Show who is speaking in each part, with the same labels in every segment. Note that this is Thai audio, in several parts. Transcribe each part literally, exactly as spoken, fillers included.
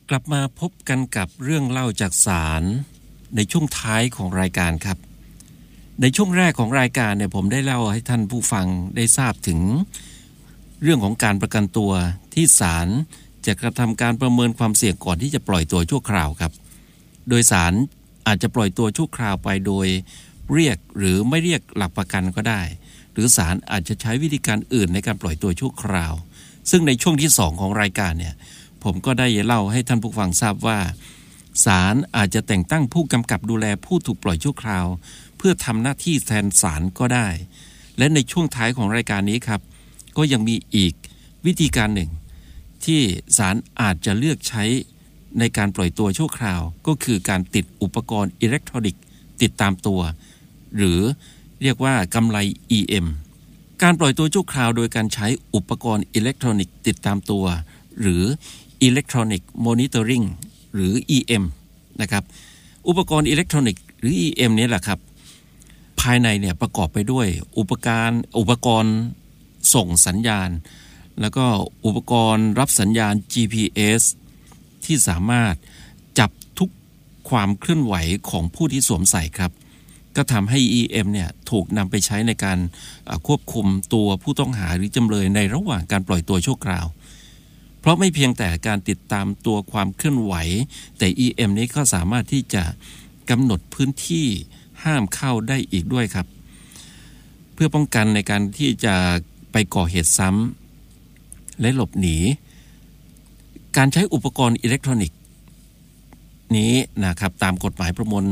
Speaker 1: กลับมาพบกันกับเรื่องเล่าจากศาลในช่วงท้ายของรายการครับในช่วงแรกของรายการเนี่ยผมได้เล่าให้ท่านผู้ฟังได้ทราบถึงเรื่องของการประกันตัวที่ศาลจะกระทำการประเมินความเสี่ยงก่อนที่จะปล่อยตัวชั่วคราวครับโดยศาลอาจจะปล่อยตัวชั่วคราวไปโดยเรียกหรือไม่เรียกหลักประกันก็ได้หรือศาลอาจจะใช้วิธีการอื่นในการปล่อยตัวชั่วคราวซึ่งในช่วงที่สองของรายการเนี่ยผมก็ได้เล่าให้ท่านผู้ฟังทราบว่าศาลอาจจะแต่งตั้งผู้กำกับดูแลผู้ถูกปล่อยชั่วคราวเพื่อทำหน้าที่แทนศาลก็ได้และในช่วงท้ายของรายการนี้ครับก็ยังมีอีกวิธีการหนึ่งที่ศาลอาจจะเลือกใช้ในการปล่อยตัวชั่วคราวก็คือการติดอุปกรณ์อิเล็กทรอนิกส์ติดตามตัวหรือเรียกว่ากำไร อี เอ็ม การปล่อยตัวชั่วคราวโดยการใช้อุปกรณ์อิเล็กทรอนิกส์ติดตามตัวหรือ Electronic Monitoring หรือ อี เอ็ม นะครับอุปกรณ์อิเล็กทรอนิกส์หรือ อี เอ็ม นี่แหละครับภายในเนี่ยประกอบไปด้วยอุปกรณ์อุปกรณ์ส่งสัญญาณแล้วก็อุปกรณ์รับสัญญาณ จี พี เอส ที่สามารถจับทุกความเคลื่อนไหวของผู้ที่สวมใส่ครับก็ทำให้ อี เอ็ม เนี่ยถูกนำไปใช้ในการควบคุมตัวผู้ต้องหาหรือจำเลยในระหว่างการปล่อยตัวชั่วคราวเพราะไม่เพียงแต่การติดตามตัวความเคลื่อนไหวแต่ อี เอ็ม นี้ก็สามารถที่จะกำหนดพื้นที่ห้ามเข้าได้อีกด้วยครับเพื่อป้องกันในการที่จะไปก่อเหตุซ้ำและหลบหนีการใช้อุปกรณ์อิเล็กทรอนิกส์นี้นะครับตามกฎหมายประมวล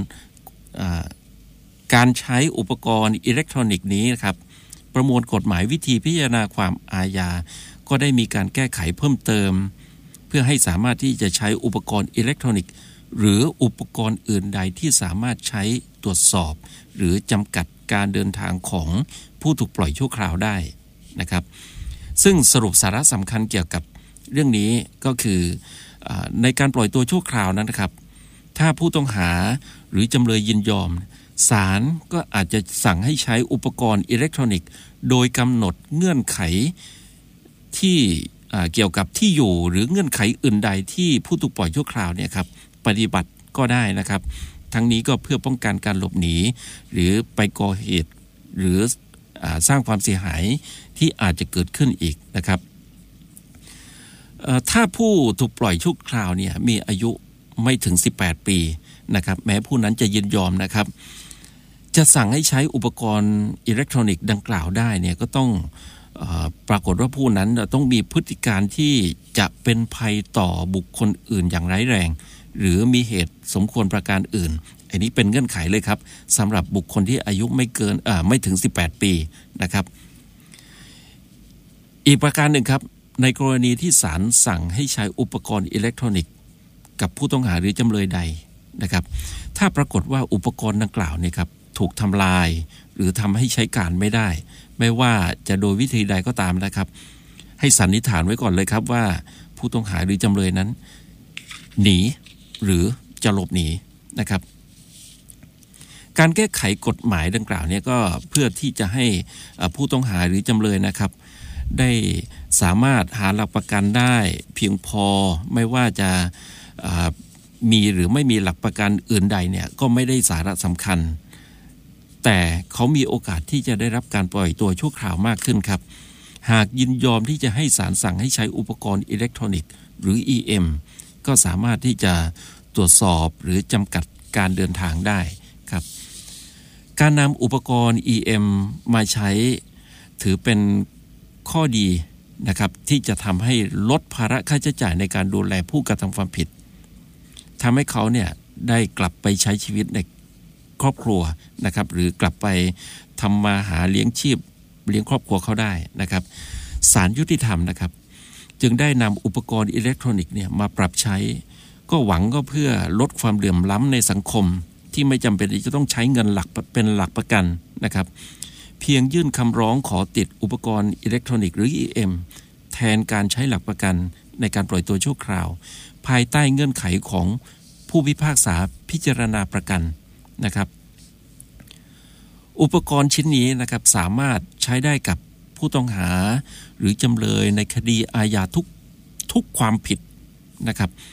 Speaker 1: การใช้อุปกรณ์อิเล็กทรอนิกส์นี้นะครับประมวลกฎหมายวิธีพิจารณาความอาญาก็ได้มีการแก้ไขเพิ่มเติมเพื่อให้สามารถที่จะใช้อุปกรณ์อิเล็กทรอนิกส์หรืออุปกรณ์อื่นใดที่สามารถใช้ตรวจสอบหรือจำกัดการเดินทางของผู้ถูกปล่อยชั่วคราวได้นะครับซึ่งสรุปสาระสำคัญเกี่ยวกับเรื่องนี้ก็คือในการปล่อยตัวชั่วคราวนั้นนะครับถ้าผู้ต้องหาหรือจำเลยยินยอมศาลก็อาจจะสั่งให้ใช้อุปกรณ์อิเล็กทรอนิกส์โดยกำหนดเงื่อนไขที่เกี่ยวกับที่อยู่หรือเงื่อนไขอื่นใดที่ผู้ถูกปล่อยชั่วคราวเนี่ยครับปฏิบัติก็ได้นะครับทั้งนี้ก็เพื่อป้องกันการหลบหนีหรือไปก่อเหตุหรือสร้างความเสียหายที่อาจจะเกิดขึ้นอีกนะครับถ้าผู้ถูกปล่อยชั่วคราวเนี่ยมีอายุไม่ถึงสิบแปดปีนะครับแม้ผู้นั้นจะยินยอมนะครับจะสั่งให้ใช้อุปกรณ์อิเล็กทรอนิกส์ดังกล่าวได้เนี่ยก็ต้องเอ่อปรากฏว่าผู้นั้นต้องมีพฤติการที่จะเป็นภัยต่อบุคคลอื่นอย่างร้ายแรงหรือมีเหตุสมควรประการอื่นอันนี้เป็นเงื่อนไขเลยครับสำหรับบุคคลที่อายุไม่เกินเอ่อไม่ถึงสิบแปดปีนะครับอีกประการหนึ่งครับในกรณีที่ศาลสั่งให้ใช้อุปกรณ์อิเล็กทรอนิกส์กับผู้ต้องหาหรือจำเลยใดนะครับถ้าปรากฏว่าอุปกรณ์ดังกล่าวเนี่ยครับถูกทำลายหรือทำให้ใช้การไม่ได้ไม่ว่าจะโดยวิธีใดก็ตามนะครับให้สันนิษฐานไว้ก่อนเลยครับว่าผู้ต้องหาหรือจำเลยนั้นหนีหรือจะหลบหนีนะครับการแก้ไขกฎหมายดังกล่าวเนี่ยก็เพื่อที่จะให้ผู้ต้องหาหรือจำเลยนะครับได้สามารถหาหลักประกันได้เพียงพอไม่ว่าจะมีหรือไม่มีหลักประกันอื่นใดเนี่ยก็ไม่ได้สาระสำคัญแต่เขามีโอกาสที่จะได้รับการปล่อยตัวชั่วคราวมากขึ้นครับหากยินยอมที่จะให้ศาลสั่งให้ใช้อุปกรณ์อิเล็กทรอนิกส์หรือ อี เอ็ม ก็สามารถที่จะตรวจสอบหรือจำกัดการเดินทางได้ครับการนำอุปกรณ์ อี เอ็ม มาใช้ถือเป็นข้อดีนะครับที่จะทำให้ลดภาระค่าใช้จ่ายในการดูแลผู้กระทำความผิดทำให้เขาเนี่ยได้กลับไปใช้ชีวิตในครอบครัวนะครับหรือกลับไปทำมาหาเลี้ยงชีพเลี้ยงครอบครัวเขาได้นะครับศาลยุติธรรมนะครับจึงได้นำอุปกรณ์อิเล็กทรอนิกส์เนี่ยมาปรับใช้ก็หวังก็เพื่อลดความเหลื่อมล้ำในสังคมที่ไม่จำเป็นที่จะต้องใช้เงินหลักเป็นหลักประกันนะครับเพียงยื่นคำร้องขอติดอุปกรณ์อิเล็กทรอนิกส์หรือ อี เอ็ม แทนการใช้หลักประกันในการปล่อยตัวชั่วคราวภายใต้เงื่อนไขของผู้พิพากษาพิจารณาประกันนะครับอุปกรณ์ชิ้นนี้นะครับสามารถใช้ได้กับผู้ต้องหาหรือจำเลยในคดีอาญาทุกทุกความผิดนะครับ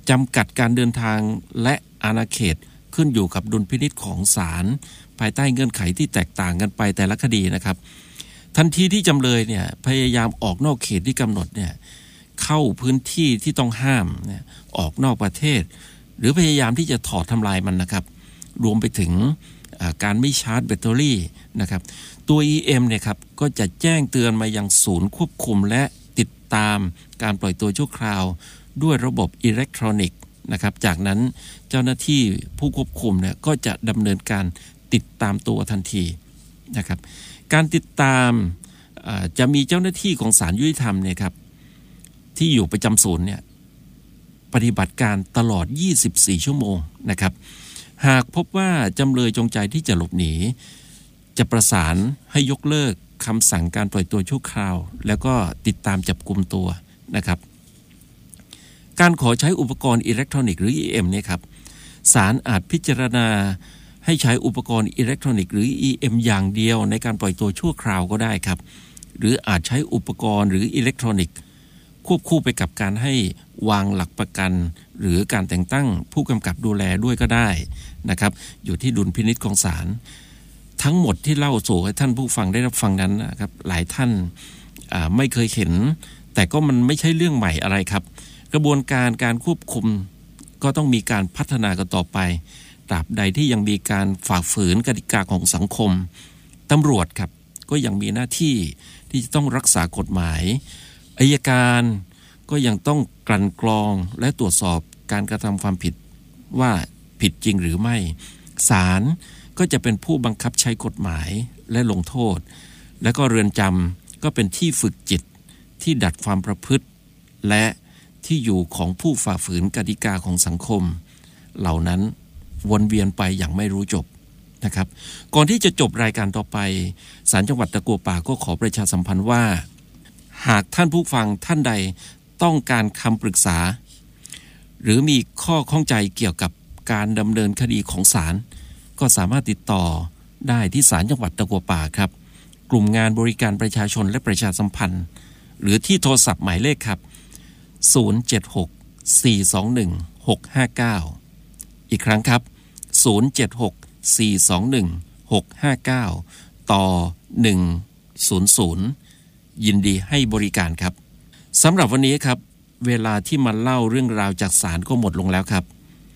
Speaker 1: จำกัดการเดินทางและอาณาเขตขึ้นอยู่กับดุลพินิจของศาลภายใต้เงื่อนไขที่แตกต่างกันไปแต่ละคดีนะครับทันทีที่จำเลยเนี่ยพยายามออกนอกเขตที่กำหนดเนี่ยเข้าพื้นที่ที่ต้องห้ามเนี่ยออกนอกประเทศหรือพยายามที่จะถอดทำลายมันนะครับรวมไปถึงการไม่ชาร์จแบตเตอรี่นะครับตัว อี เอ็ม เนี่ยครับก็จะแจ้งเตือนมายังศูนย์ควบคุมและติดตามการปล่อยตัวชั่วคราวด้วยระบบอิเล็กทรอนิกส์นะครับจากนั้นเจ้าหน้าที่ผู้ควบคุมเนี่ยก็จะดำเนินการติดตามตัวทันทีนะครับการติดตามจะมีเจ้าหน้าที่ของศาลยุติธรรมเนี่ยครับที่อยู่ประจำศูนย์เนี่ยปฏิบัติการตลอดยี่สิบสี่ชั่วโมงนะครับหากพบว่าจำเลยจงใจที่จะหลบหนีจะประสานให้ยกเลิกคำสั่งการปล่อยตัวชั่วคราวแล้วก็ติดตามจับกุมตัวนะครับการขอใช้อุปกรณ์อิเล็กทรอนิกส์หรือ อี เอ็ม เนี่ยครับศาลอาจพิจารณาให้ใช้อุปกรณ์อิเล็กทรอนิกส์หรือ อี เอ็ม อย่างเดียวในการปล่อยตัวชั่วคราวก็ได้ครับหรืออาจใช้อุปกรณ์หรืออิเล็กทรอนิกส์ควบคู่ไปกับการให้วางหลักประกันหรือการแต่งตั้งผู้กำกับดูแลด้วยก็ได้นะครับอยู่ที่ดุลพินิจของศาลทั้งหมดที่เล่าสู่ให้ท่านผู้ฟังได้รับฟังนั้นนะครับหลายท่านไม่เคยเห็นแต่ก็มันไม่ใช่เรื่องใหม่อะไรครับกระบวนการการควบคุมก็ต้องมีการพัฒนากันต่อไปตราบใดที่ยังมีการฝ่าฝืนกติกาของสังคมตำรวจครับก็ยังมีหน้าที่ที่จะต้องรักษากฎหมายอัยการก็ยังต้องกลั่นกรองและตรวจสอบการกระทำความผิดว่าผิดจริงหรือไม่ศาลก็จะเป็นผู้บังคับใช้กฎหมายและลงโทษและก็เรือนจำก็เป็นที่ฝึกจิตที่ดัดความประพฤติและที่อยู่ของผู้ฝ่าฝืนกติกาของสังคมเหล่านั้นวนเวียนไปอย่างไม่รู้จบนะครับก่อนที่จะจบรายการต่อไปศาลจังหวัดตะกัวป่าก็ขอประชาสัมพันธ์ว่าหากท่านผู้ฟังท่านใดต้องการคำปรึกษาหรือมีข้อข้องใจเกี่ยวกับการดำเนินคดีของศาลก็สามารถติดต่อได้ที่ศาลจังหวัดตะกัวป่าครับกลุ่มงานบริการประชาชนและประชาสัมพันธ์หรือที่โทรศัพท์หมายเลขครับศูนย์ เจ็ด หก สี่ สอง หนึ่ง หก ห้า เก้าอีกครั้งครับศูนย์ เจ็ด หก สี่ สอง หนึ่ง หก ห้า เก้าต่อหนึ่ง ศูนย์ ศูนย์ยินดีให้บริการครับสำหรับวันนี้ครับเวลาที่มาเล่าเรื่องราวจากศาลก็หมดลงแล้วครับ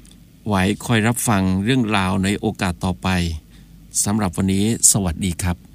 Speaker 1: ไว้คอยรับฟังเรื่องราวในโอกาสต่อไปสำหรับวันนี้สวัสดีครับ